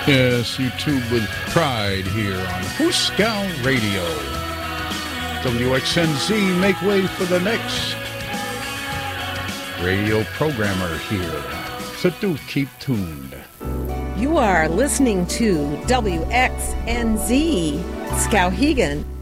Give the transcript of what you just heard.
Yes, you tube with pride here on Hooskow Radio. WXNZ, make way for the next radio programmer here. So do keep tuned. You are listening to WXNZ Skowhegan.